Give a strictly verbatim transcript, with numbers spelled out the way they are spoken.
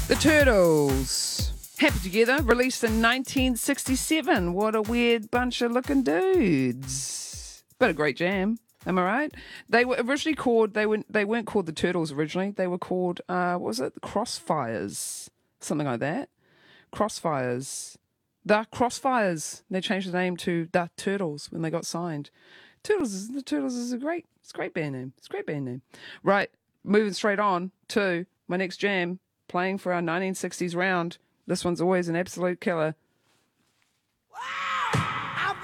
The Turtles. Happy Together, released in nineteen sixty-seven. What a weird bunch of looking dudes. But a great jam. Am I right? They were originally called, they, were, they weren't called the Turtles originally. They were called, uh, what was it? The Crossfires. Something like that. Crossfires. The Crossfires. They changed the name to The Turtles when they got signed. Turtles is, the Turtles is a great, it's a great band name. It's a great band name. Right, moving straight on to my next jam, playing for our nineteen sixties round. This one's always an absolute killer. Wow!